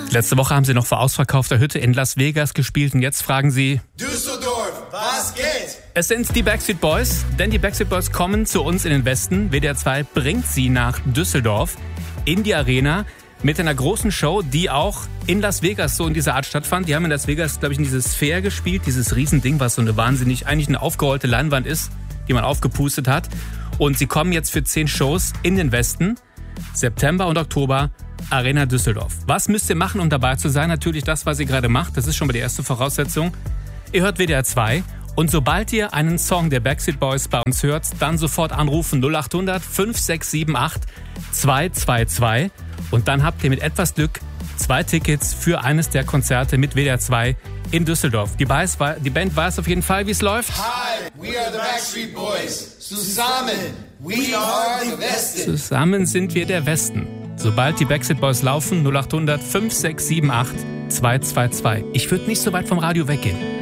Letzte Woche haben sie noch vor ausverkaufter Hütte in Las Vegas gespielt und jetzt fragen sie: Düsseldorf, was geht? Es sind die Backstreet Boys, denn die Backstreet Boys kommen zu uns in den Westen. WDR 2 bringt sie nach Düsseldorf in die Arena mit einer großen Show, die auch in Las Vegas so in dieser Art stattfand. Die haben in Las Vegas, glaube ich, in dieses Sphere gespielt, dieses Riesending, was so eigentlich eine aufgerollte Leinwand ist, die man aufgepustet hat. Und sie kommen jetzt für 10 Shows in den Westen, September und Oktober, Arena Düsseldorf. Was müsst ihr machen, um dabei zu sein? Natürlich das, was ihr gerade macht. Das ist schon mal die erste Voraussetzung. Ihr hört WDR 2 und sobald ihr einen Song der Backstreet Boys bei uns hört, dann sofort anrufen 0800 5678 222 und dann habt ihr mit etwas Glück 2 Tickets für eines der Konzerte mit WDR 2 in Düsseldorf. Die Band weiß auf jeden Fall, wie es läuft. Hi, we are the Backstreet Boys. Zusammen, we are the Westen. Zusammen sind wir der Westen. Sobald die Backstreet Boys laufen, 0800 5678 222. Ich würde nicht so weit vom Radio weggehen.